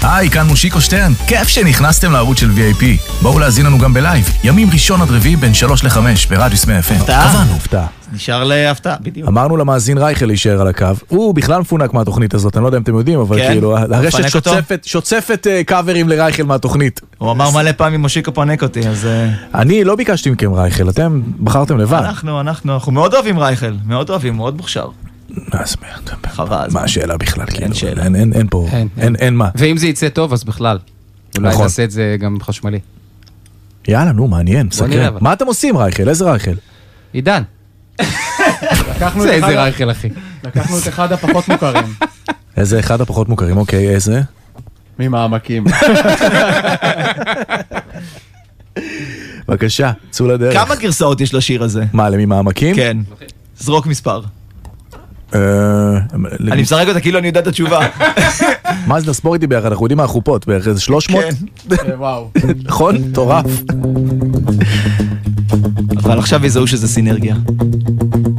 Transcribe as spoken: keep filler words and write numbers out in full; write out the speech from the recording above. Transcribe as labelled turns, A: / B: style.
A: היי, כאן מושיקו שטרן. כיף שנכנסתם לערוץ של וי איי פי. בואו להזין לנו גם בלייב. ימים ראשון עד רביעי בין שלוש לחמש ברדיוס מאה אף אם.
B: הפתעה.
A: קבענו, הפתעה.
B: נשאר להפתעה, בדיוק.
A: אמרנו למאזין רייכל להישאר על הקו. הוא בכלל מפונק מהתוכנית הזאת, אני לא יודע אם אתם יודעים, אבל
B: כן?
A: כאילו, הרשת
B: מפנק אותו?
A: שוצפת, שוצפת אה, קאברים לרייכל מהתוכנית.
B: הוא אמר מלא פעמים מושיקו פנק אותי, אז... אה,
A: אני לא ביקשתי מכם רייכל, אתם בחרתם לבד.
B: אנחנו, אנחנו, אנחנו מאוד אוהבים רייכל, מאוד אוהבים, מאוד מוכשר.
A: אז
B: חבל.
A: מה השאלה בכלל? כאילו?
B: שאלה.
A: אין- אין אין פה,
C: אין,
A: אין אין מה.
C: ואם זה יצא טוב, אז בכלל. אולי
A: נכון.
C: נעשה את זה גם חשמלי.
A: יאללה, נו, מעניין,
C: בוא נראה,
A: סקרן.
C: אבל.
A: מה אתם עושים רייכל? איזה רייכל?
C: עידן.
D: לקחנו
C: זה
D: את אחד
C: איזה
D: ה-
C: רייכל, אחי.
D: לקחנו את אחד הפחות מוכרים.
A: איזה אחד הפחות מוכרים, אוקיי, איזה?
D: ממעמקים.
A: בבקשה, צאו לדרך.
B: כמה גרסאות יש לשיר הזה?
A: מה, למי מעמקים?
B: כן. זרוק מספר.
A: אה,
B: אני משחק אותה כאילו אני יודע את התשובה.
A: מה זה ספור איתי ביחד? אנחנו יודעים מה החופות, בערך איזה שלוש מאות?
B: כן.
D: וואו.
A: נכון? מטורף.
B: אבל עכשיו יזהו שזה סינרגיה.